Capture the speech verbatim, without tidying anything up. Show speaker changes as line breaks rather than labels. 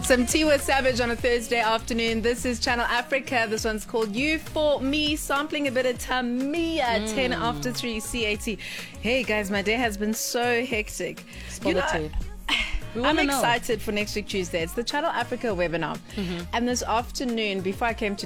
Some tea with Savage on a Thursday afternoon. This is Channel Africa. This one's called You For Me, sampling a bit of Tamia, mm. ten after three C A T. Hey guys, my day has been so hectic.
Spill
you
it
know,
too.
I'm excited know. for next week Tuesday. It's the Channel Africa webinar. Mm-hmm. And this afternoon, before I came to